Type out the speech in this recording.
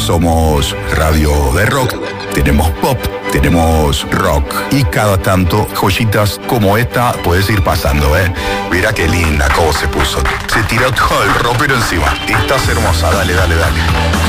somos radio de rock, tenemos pop, tenemos rock y cada tanto joyitas como esta puedes ir pasando, ¿eh? Mira qué linda cómo se puso. Se tiró todo el ropero encima. Estás hermosa, dale, dale, dale.